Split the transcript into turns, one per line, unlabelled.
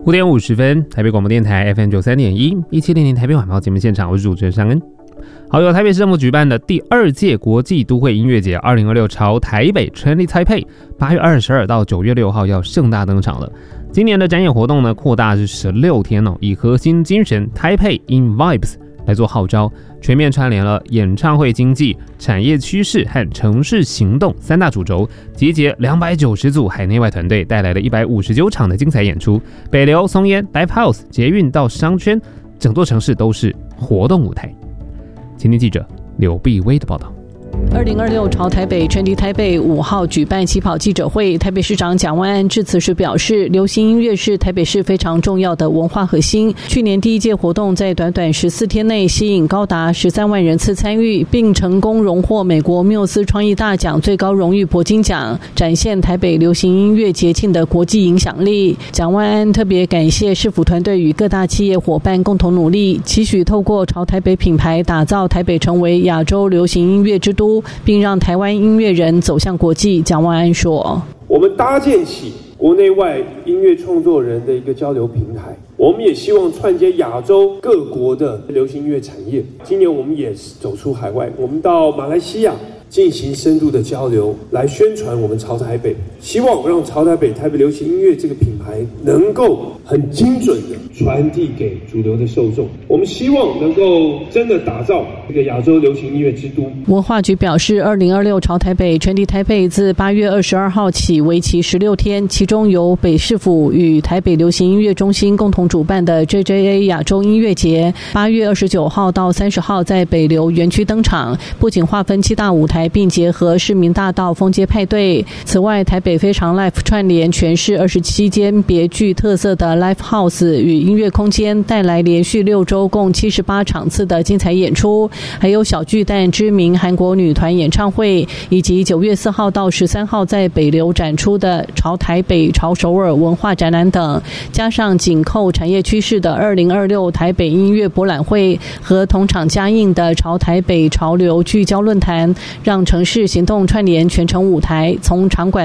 5点50分，台北广播电台 FM 93.1 1700台北晚报节目现场，我是主持人尚恩。好，由台北市政府举办的第2届国际都会音乐节2026朝台北 Trendy Taipei 8月22到9月6号要盛大登场了。今年的展演活动呢，扩大是16天哦，以核心精神 Taipei in Vibes 来做号召，全面串联了演唱会经济、产业趋势和城市行动3大主轴，集结290组海内外团队，带来了159场的精彩演出。北流、松烟、Live House、捷运到商圈，整座城市都是活动舞台。前天记者刘碧薇的报道。
2026朝台北 Trendy Taipei 5号举办起跑记者会，台北市长蒋万安致辞时表示，流行音乐是台北市非常重要的文化核心。去年第1届活动在短短14天内吸引高达13万人次参与，并成功荣获美国缪斯创意大奖最高荣誉铂金奖，展现台北流行音乐节庆的国际影响力。蒋万安特别感谢市府团队与各大企业伙伴共同努力，期许透过朝台北品牌打造台北成为亚洲流行音乐之都，并让台湾音乐人走向国际。蒋万安说，
我们搭建起国内外音乐创作人的一个交流平台，我们也希望串接亚洲各国的流行音乐产业。今年我们也走出海外，我们到马来西亚进行深度的交流，来宣传我们朝台北，希望让朝台北台北流行音乐这个品牌能够很精准的传递给主流的受众。我们希望能够真的打造这个亚洲流行音乐之都。
文化局表示，2026朝台北 Trendy Taipei 自8月22号起为期16天，其中由北市府与台北流行音乐中心共同主办的 JJA 亚洲音乐节，8月29号到30号在北流园区登场，不仅划分7大舞台，并结合市民大道封街派对。此外，台北非常 Live 串联全市27间别具特色的 Live House 与音乐空间，带来连续6周共78场次的精彩演出，还有小巨蛋知名韩国女团演唱会，以及9月4号到13号在北流展出的朝台北、朝首尔文化展览等，加上紧扣产业趋势的2026台北音乐博览会和同场加映的朝台北潮流聚焦论坛，让城市行动串联全程舞台，从场馆